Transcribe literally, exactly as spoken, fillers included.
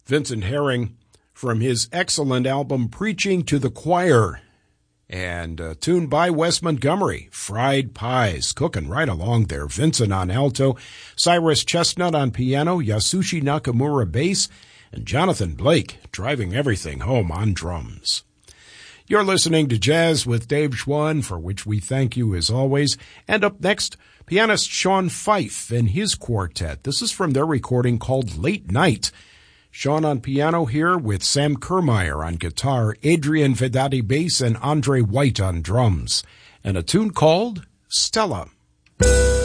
Vincent Herring from his excellent album Preaching to the Choir, and a tune by Wes Montgomery, Fried Pies, cooking right along there. Vincent on alto, Cyrus Chestnut on piano, Yasushi Nakamura bass, and Jonathan Blake driving everything home on drums. You're listening to Jazz with Dave Schwann, for which we thank you as always. And up next, pianist Sean Fife and his quartet. This is from their recording called Late Night. Sean on piano here with Sam Kermeyer on guitar, Adrian Vedati bass, and Andre White on drums. And a tune called Stella.